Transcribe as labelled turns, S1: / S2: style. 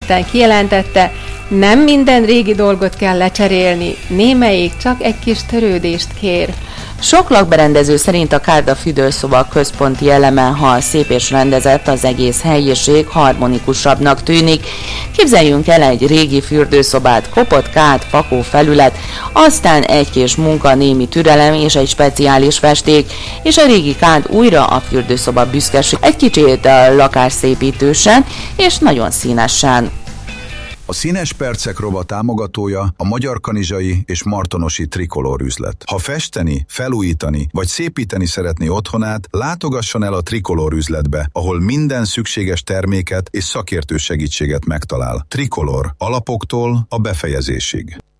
S1: héten kijelentette, nem minden régi dolgot kell lecserélni, némelyik csak egy kis törődést kér.
S2: Sok lakberendező szerint a kárda fürdőszoba központi eleme, ha szép és rendezett, az egész helyiség harmonikusabbnak tűnik. Képzeljünk el egy régi fürdőszobát, kopott kád, fakó felület, aztán egy kis munka, némi türelem és egy speciális festék, és a régi kád újra a fürdőszoba büszkeség. Egy kicsit lakásszépítősen és nagyon színesen.
S3: A Színes Percek rovat támogatója a magyarkanizsai és martonosi Trikolor üzlet. Ha festeni, felújítani vagy szépíteni szeretné otthonát, látogasson el a Trikolor üzletbe, ahol minden szükséges terméket és szakértő segítséget megtalál. Trikolor, alapoktól a befejezésig.